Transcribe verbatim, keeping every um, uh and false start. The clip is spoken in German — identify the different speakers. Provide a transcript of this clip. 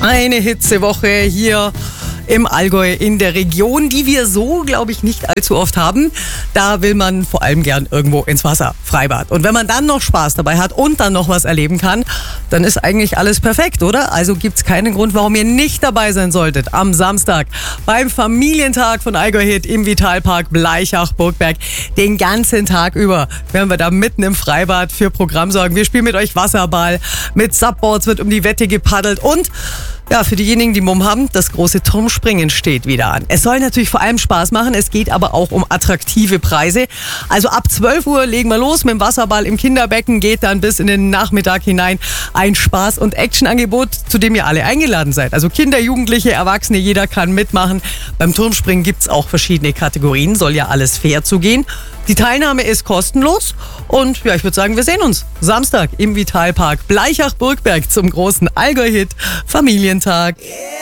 Speaker 1: Eine Hitzewoche hier im Allgäu in der Region, die wir so, glaube ich, nicht allzu oft haben. Da will man vor allem gern irgendwo ins Wasser, Freibad. Und wenn man dann noch Spaß dabei hat und dann noch was erleben kann, dann ist eigentlich alles perfekt, oder? Also gibt es keinen Grund, warum ihr nicht dabei sein solltet am Samstag beim Familientag von Allgäu Hit im Vitalpark Blaichach-Burgberg. Den ganzen Tag über werden wir da mitten im Freibad für Programm sorgen. Wir spielen mit euch Wasserball, mit Subboards wird um die Wette gepaddelt und ja, für diejenigen, die Mumm haben, das große Turmspringen steht wieder an. Es soll natürlich vor allem Spaß machen, es geht aber auch um attraktive Preise. Also ab zwölf Uhr legen wir los mit dem Wasserball im Kinderbecken, geht dann bis in den Nachmittag hinein ein Spaß- und Actionangebot, zu dem ihr alle eingeladen seid. Also Kinder, Jugendliche, Erwachsene, jeder kann mitmachen. Beim Turmspringen gibt's auch verschiedene Kategorien, soll ja alles fair zugehen. Die Teilnahme ist kostenlos und ja, ich würde sagen, wir sehen uns Samstag im Vitalpark Blaichach-Burgberg zum großen Allgäu-Hit Familientag.